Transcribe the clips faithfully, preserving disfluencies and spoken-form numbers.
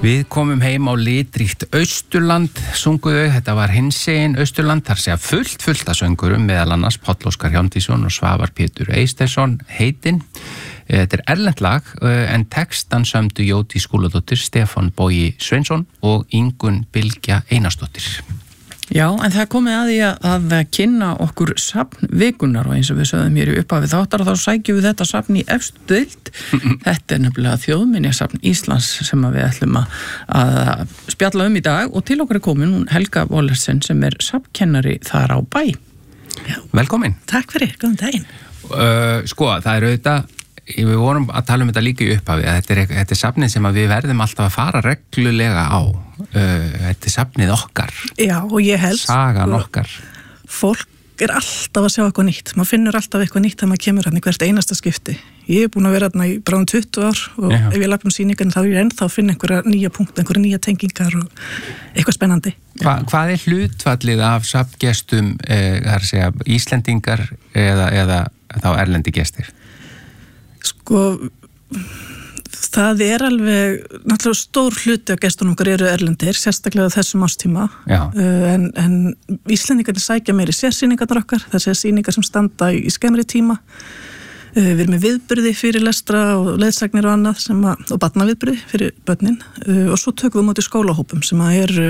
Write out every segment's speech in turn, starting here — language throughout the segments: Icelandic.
Við komum heim á litríkt Austurland, sunguðu, þetta var hinsegin Austurland, þar segja fullt, fullt að söngurum, meðal annars Páll Óskar Hjálmtýsson og Svavar Pétur Eystersson heitinn. Þetta er erlent lag, en textan sömdu Jódís Skúladóttir, Stefán Bogi Sveinsson og Ingunn Bylgja Einarsdóttir. Já, en það komið að því að, að kynna okkur safn vikunar og eins og við sögðum hér í upphafi þáttar og þá sækjum við þetta safn í efstu deild. Þetta er nefnilega þjóðminjasafn Íslands sem við ætlum að, að spjalla um í dag og til okkar er komin hún Helga Wollersen sem er safnkennari þar á bæ. Já. Velkomin. Takk fyrir, góðan daginn. Uh, sko, það er auðvitað, við vorum að tala um þetta líka í upphafi, að þetta er, þetta er safnið sem að við verðum alltaf að fara reglulega á. Uh, þetta er safnið okkar. Já, og ég held. Sagan okkar. Fólk er alltaf að sjá eitthvað nýtt. Maður finnur alltaf eitthvað nýtt þegar maður kemur hérna í hvert einasta skipti. Ég er búin að vera hérna í bráðum tuttugu ár og Já. Ef ég lappa um sýningan þá er ég ennþá að finna einhverja nýja punkta, einhverja nýja tengingar og eitthvað spennandi. Hva, hvað er hlutfallið af safngestum, eh, það er að segja, Íslendingar eða, eða þá erlendi gestir? Sko, það er alveg, náttúrulega stór hluti af gestunum okkar eru erlendir, sérstaklega þessum ástíma, uh, en, en Íslendingarnir sækja meiri sérsýningarnar okkar, það sé sýningar sem standa í, í skemmri tíma, uh, við erum með viðburði fyrir lestra og leiðsagnir og annað, sem að, og barnaviðburði fyrir börnin, uh, og svo tökum við móti skólahópum sem að eru,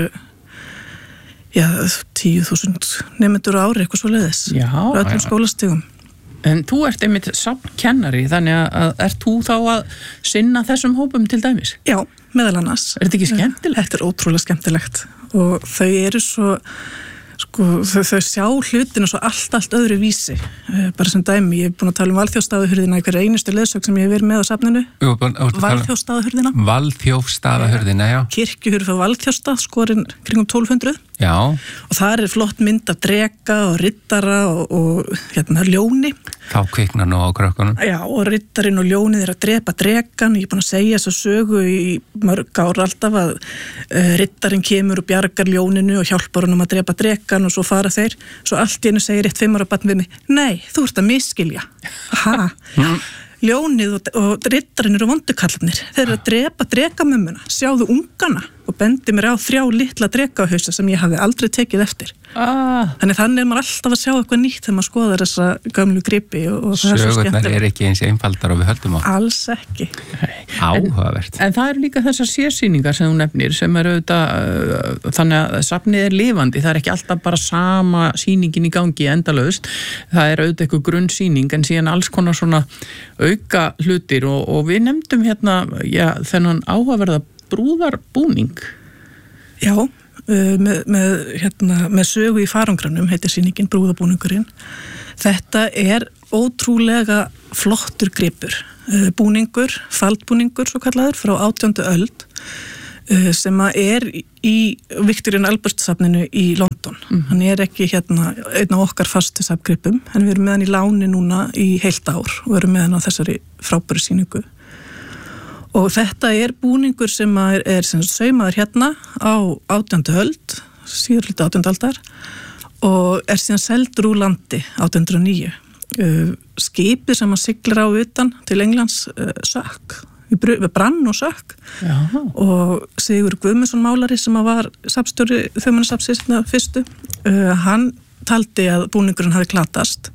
já, tíu þúsund nemendur á ári, eitthvað svo leiðis, frá öllum skólastigum. En þú ert einmitt safnkennari, þannig að ert þú þá að sinna þessum hópum til dæmis? Já, meðal annars. Er þetta ekki skemmtilegt? Þetta er ótrúlega skemmtilegt og þau eru svo, sko, þau, þau sjá hlutinu svo allt, allt öðru vísi. Bara sem dæmi, ég er búin að tala um Valþjófsstaðahurðina í hverja einustu leiðsögn sem ég hef verið með á safninu. Valþjófsstaðahurðina. Valþjófsstaðahurðina, já. Kirkjuhurð frá Valþjófsstað, skorinn kringum tólf hundruð. Já. Og það er flott mynd af dreka og riddara og, og hérna ljóni. Þá kviknar nú á krökkunum. Já, og riddarinn og ljónið er að drepa drekan. Ég er búin að segja þess að sögu í mörg ár alltaf að uh, riddarinn kemur og bjargar ljóninu og hjálpar honum að drepa drekan og svo fara þeir. Svo allt í einu segir eitt fimm ára barn við mig, nei, þú ert að misskilja. Ha, ljónið og, og riddarinn eru vondukallarnir. Þeir eru að drepa drekamömmuna, sjáðu ungana og bendi mér á þrjá litla drekahausa sem ég hafði aldrei tekið eftir. Ah. Þannig þannig er maður alltaf að sjá eitthvað nýtt þegar maður skoðar þessa gamlu gripi og, og það er svo skemmtilegt. Sögurnar er ekki eins einfaldar og við höldum á. Alls ekki. Áhugavert. En, en það eru líka þessar sérsýningar sem þú nefnir sem eru auðvitað, uh, þannig að safnið er lifandi, það er ekki alltaf bara sama sýningin í gangi endalaust, það er auðvitað eitthvað grunnsýning en síðan alls konar svona auka hlutir og, og við nefndum hérna, já, þennan áhugaverða brúðarbúning. Já, með, með, hérna, með sögu í farangranum heitir sýningin brúðarbúningurinn. Þetta er ótrúlega flottur gripur. Búningur, faldbúningur svo kallaður frá átjándu öld sem er í Victorian Albert safninu í London. Mm. Hann er ekki hérna einn af okkar fastu safngripum en við erum með hann í láni núna í heilt ár og erum með hann á þessari frábæru sýningu. Og þetta er búningur sem er, er sem saumaður hérna á átjándu öld, síður hluti átjándu aldar og er síðan seldur úr landi átján hundruð og níu. Uh, skipið sem að siglir á utan til Englands uh, sökk, við brann og sökk. Já. Og Sigur Guðmundsson málari sem að var safnstjóri Þjóðminjasafnsins fyrstu, uh, hann taldi að búningurinn hafi glatast.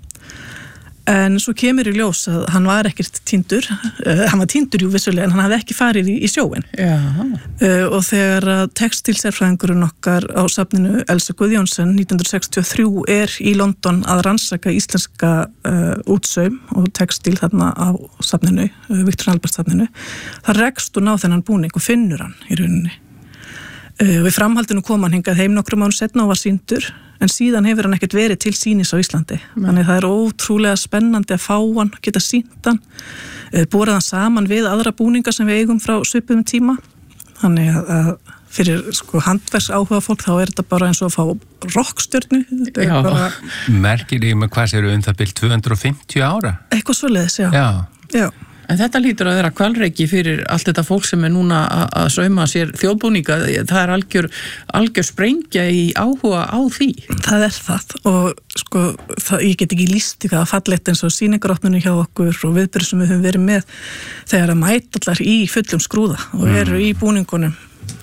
En svo kemur í ljós að hann var ekkert týndur, uh, hann var týndur jú vissulega en hann hafði ekki farið í, í sjóin. Uh, og þegar textílsérfræðingurinn okkar á safninu Elsa Guðjónsson nítján hundruð sextíu og þrjú er í London að rannsaka íslenska uh, útsaum og textíl þarna á safninu, uh, Victorian Albert safninu, það rekst hún á þennan búning og finnur hann í rauninni. Uh, við framhaldinu kom hann hingað heim nokkrum árum setna og var sýndur, en síðan hefur hann ekkert verið til sýnis á Íslandi. Nei. Þannig það er ótrúlega spennandi að fá hann, geta sýnt hann, uh, borað hann saman við aðra búninga sem við eigum frá svipuðum tíma. Þannig að, að fyrir sko handverks áhuga fólk þá er þetta bara eins og að fá rockstjörnu. Já, bara... merkir ég með hvað séu um það bil tvö hundruð og fimmtíu ára? Eitthvað svoleiðis, já. Já. Já. En þetta lítur að vera kvalreiki fyrir allt þetta fólk sem er núna að sauma sér þjóðbúninga. Það er algjör, algjör sprengja í áhuga á því. Það er það og sko, það, ég get ekki lýst í það að fallegt eins og sýningarópninu hjá okkur og viðbyrð sem við höfum verið með þegar að mæta allar í fullum skrúða og eru í búningunum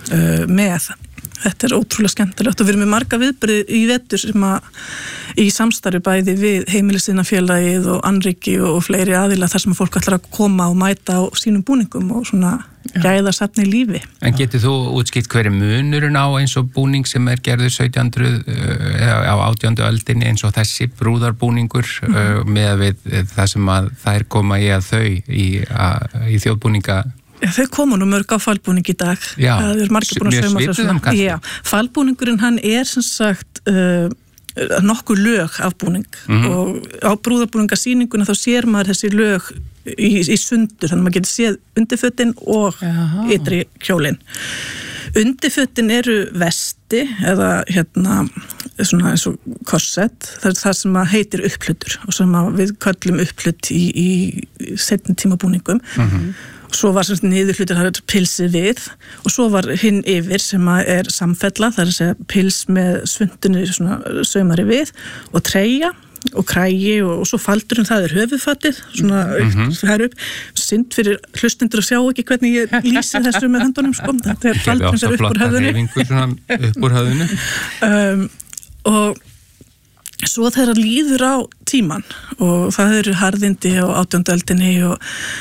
uh, með. Þetta er ótrúlega skemmtilegt og við erum með marga viðburði í vetur sem að í samstarfi bæði við heimilisinafélagið og Annríki og fleiri aðila þar sem að fólk ætlar að koma og mæta á sínum búningum og svona gæða safni lífi. En getur þú útskipt hverju munurinn á eins og búning sem er gerður sautján hundruð uh, á átjándu öldinni eins og þessi brúðarbúningur mm. uh, með við það sem að þær koma í að þau í, að, í þjóðbúninga? Já, þau koma nú mörg á falbúning í dag. Já, það er margir búin að sauma svipuðum kannski. Já, falbúningurinn hann er sem sagt uh, nokkur lög af búning mm-hmm. og á brúðarbúningasýninguna þá sér maður þessi lög í, í sundur, þannig að maður getur séð undirfötin og Jaha. Ytri kjólinn. Undirfötin eru vesti eða hérna svona eins og korsett, það er það sem heitir upplutur og sem við köllum upplut í, í seinni tíma búningum. Mm-hmm. Svo var sem niður hlutir það er pilsið við og svo var hinn yfir sem er samfella, það er að segja pils með svundinni svona saumari við og treyja og krægi og, og svo faldurinn það er höfuðfattið svona mm-hmm. það er upp, synd fyrir hlustendur að sjá ekki hvernig ég lýsi þessu með höndunum sko, þetta er faldurinn sem er upp úr höfðunni upp úr höfðunni um, og svo þegar líður á tíman og það eru harðindi á átjándu öldinni og,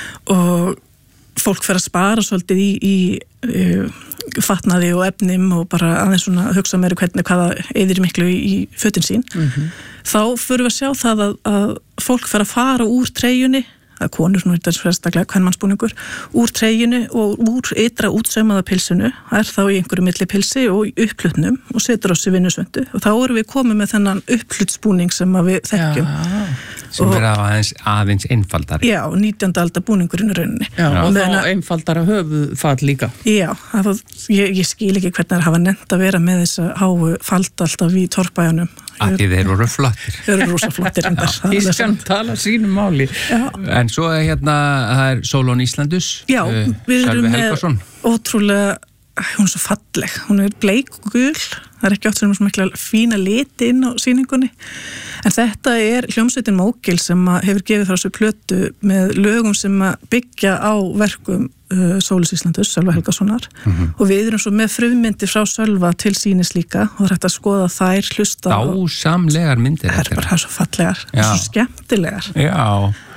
og fólk fer að spara svolítið í, í uh, fatnaði og efnim og bara aðeins svona hugsa meira hvernig hvaða eyðir miklu í, í fötin sín mm-hmm. þá förum við að sjá það að, að fólk fer að fara úr treyjunni að konur, nú er þetta sérstaklega kvenmannsbúningur úr treyjunni og úr ytra útsaumaða pilsinu, það er þá í einhverju milli pilsi og upplutnum og setur á sig vinnusvöndu og þá erum við komið með þennan upplutsbúning sem við þekkjum Já. Sem og, er aðeins, aðeins einfaldari. Já, nítjánda aldar búningurinn í rauninni. Já, og þá að, einfaldara höfuðfall líka. Já, það, ég, ég skil ekki hvernig það hafa nefnt að vera með þessa háu fald alltaf í torfbæjanum. Að því þeir voru flottir. Þeir eru rosa flottir endar. Ég skan tala sínum máli. Já. En svo er hérna, það er Sólon Íslandus. Já, uh, við erum með ótrúlega, hún er svo falleg, hún er bleik og gul, það er ekki átt sem er svo mikla fína liti inn á sýningunni, en þetta er hljómsveitin Mógil sem hefur gefið frá þessu plötu með lögum sem byggja á verkum uh, Sólis Íslandus, Sölva Helgasonar mm-hmm. og við erum svo með frummyndir frá Sölva til sýnis líka og það er hægt að skoða þær, hlusta Dásamlegar myndir. Það er bara svo fallegar, svo skemmtilegar. Já.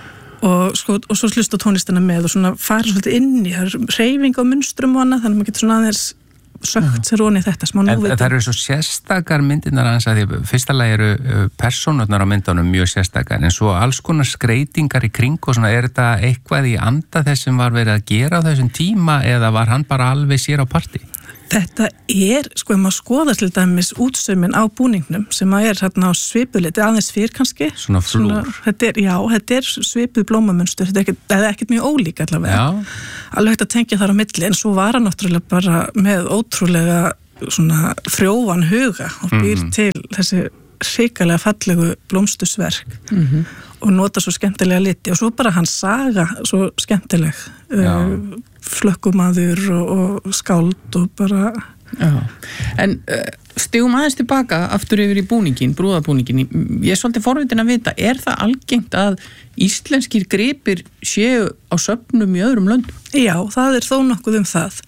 Og, sko, og svo hlusta tónlistina með og svona fara svolítið inn í, það er hreyfing á munstrum og annað, þannig að maður getur svona aðeins sögt sér onni þetta smá núviti. En það eru svo sérstakar myndirnar aðeins að því fyrsta lagi eru persónurnar á myndunum mjög sérstakar en svo alls konar skreitingar í kring og svona er þetta eitthvað í anda þess sem var verið að gera á þessum tíma eða var hann bara alveg sér á parti? Þetta er, sko, ef maður skoðast til dæmis útsaumin á búningnum sem að er hérna á svipuliti, aðeins fyrr kannski. Svona flúr. Þetta er, já, þetta er svipuð blómamunstur, þetta er ekkert, eða ekkert mjög ólík allavega. Já. Alveg hægt að tengja þar á milli, en svo var hann náttúrulega bara með ótrúlega svona frjóan huga og býr mm. til þessi hrikalega fallegu blómstusverk mm-hmm. og nota svo skemmtilega liti og svo bara hans saga svo skemmtileg uh, flökkumaður og, og skáld og bara Já. En uh, stigum aðeins tilbaka aftur yfir í búningin, brúðabúningin ég er svolítið forvitin að vita, er það algengt að íslenskir gripir séu á söfnum í öðrum löndum? Já, það er þó nokkuð um það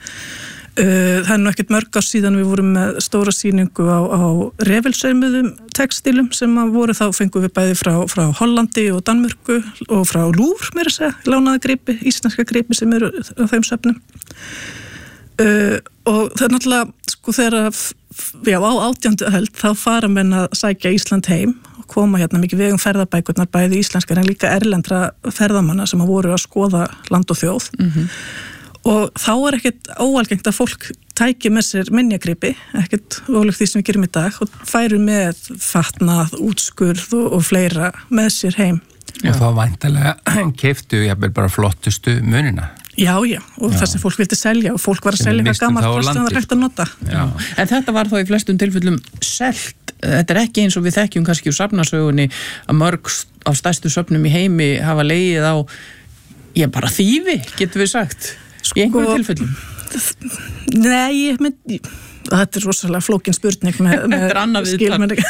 Uh, það er nú ekkert mörg ár síðan við vorum með stóra sýningu á, á refilsaumuðum textilum sem voru þá fengum við bæði frá, frá Hollandi og Danmörku og frá Louvre mér að segja, lánaða gripi, íslenska gripi sem eru á þeim söfnum uh, og það er náttúrulega sko þegar já, á átjándu öld þá fara menn að sækja Ísland heim og koma hérna mikið vegum ferðabækurnar bæði íslenskar en líka erlendra ferðamanna sem voru að skoða land og þjóð mm-hmm. og þá er ekkert óalgengt að fólk tæki með sér minjagripi, ekkert ólíkt því sem við gerum í dag og færu með fatnað, útskurð og, og fleira með sér heim. Og þá væntalega keyptu jafnvel bara flottustu munina. Já, já, og já. Það sem fólk vildi selja og fólk var að selja eitthvað gammalt sem það var hægt að nota. Já. En þetta var þá í flestum tilfellum selt. Þetta er ekki eins og við þekkjum kannski úr safnasögunni að mörg af stærstu söfnum í heimi hafa legið á, ég bara þýfi, getur við sagt. Í einhverjum tilfellum? Nei, ég mynd, þetta er rosalega flókin spurning með, með skilmenning.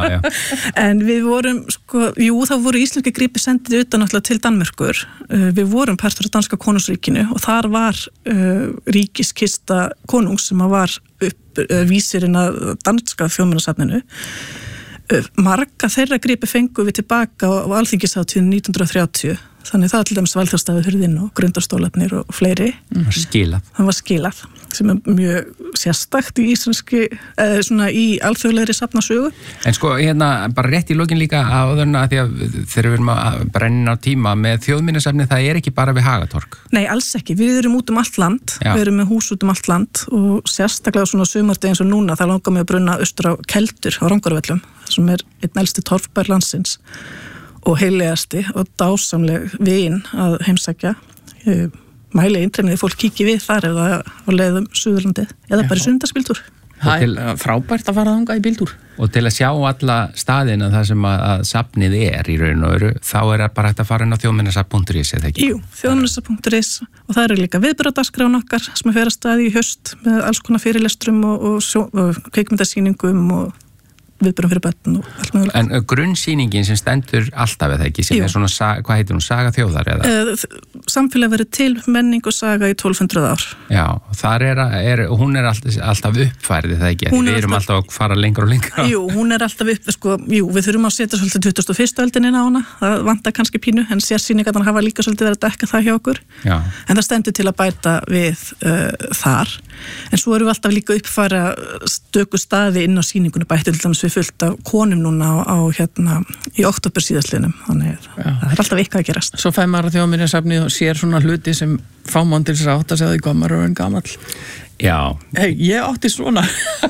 En við vorum, sko, jú, þá voru íslenski gripir sendið utan alltaf til Danmerkur. Við vorum partur af danska konungsríkinu og þar var uh, ríkiskista konungs sem var upp uh, vísirinn að danska þjóðminjasafninu. Uh, marga þeirra gripi fengu við tilbaka á, á alþingishátíðinni nítján hundrað þrjátíu. Þannig það er til dæmis Valþjóðsstaður hurðinn og Grundarstólarnir og fleiri. Það var skilað. Það var skilað, sem er mjög sérstakt í íslenski, eða svona í alþjóðlegri safnasögu. En sko, hérna, bara rétt í lokin líka áðurna að því að þegar við erum að brenna á tíma með þjóðminjasafni, það er ekki bara við Hagatorg. Nei, alls ekki. Við erum út um allt land, Já. Við erum með hús út um allt land og sérstaklega svona sumardegi eins og núna, það langar mig að brunna austur á Keldur á Rangárvöllum, sem er einn elsti torfbær landsins. Og heiligasti og dásamleg veginn að heimsækja. Mæli eindrefnið fólk kíkja við þar eða á leiðum Suðurlandið eða bara sundarspíltúr. Það er frábært að fara þangað í bíltúr. Og til að sjá alla staðina þar sem að, að safnið er í raun og öru, þá er það bara hægt að fara inn á þjóðminjasafn punktur is eða ekki? Jú, þjóðminjasafn punktur is og það eru líka viðburðardagskrán okkar sem er fyrir staði í haust með alls konar fyrirlestrum og, og, sjó, og kvikmyndasýningum og viðbyrjum fyrir börn og allt mögulega. En grunnsýningin sem stendur alltaf eða ekki, sem Jú. Er svona, hvað heitir hún, Saga þjóðar eða? Uh, samfélag verið til menning og saga í tólf hundruð ár. Já, þar er, er hún er alltaf, alltaf uppfærið það ekki, við erum alltaf að fara lengur og lengur. Jú, hún er alltaf upp, sko, jú, við þurfum að setja svolítið tuttugasta og fyrstu öldin inn á hana, það vantar kannski pínu, en sérsýningarnar hafa líka svolítið verið að dekka það hjá okkur. Já. En það stendur til að bæta við uh, þar. En svo erum við alltaf líka uppfæra stöku staði inn á sýningunni bætti til dæmis við fullt af konum núna á, á hérna í október síðastliðnum, þannig að það er alltaf eitthvað að gerast. Svo fær maður að þjóðminjasafnið og sér svona hluti sem fá mann til þess að átta sig að því gamar og en gamall. Já. Hey, ég átti svona.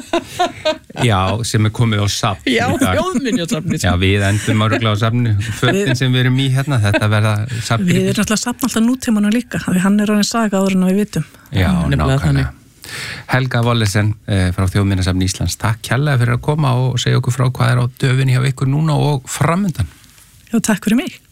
Já, sem er komið á safn. Já, þjóðminjasafnið. Já, við endum áruglega á safnu, fötin sem við erum í hérna, þetta verða safn. Við erum alltaf safn alltaf nútímanum líka, því hann er orðin saga áður en við vitum. Já, nákvæmlega. Helga Wollesen frá Þjóðminjasafni Íslands, takk kærlega fyrir að koma og segja okkur frá hvað er á döfinni hjá ykkur núna og framöndan. Já, takk fyrir mig.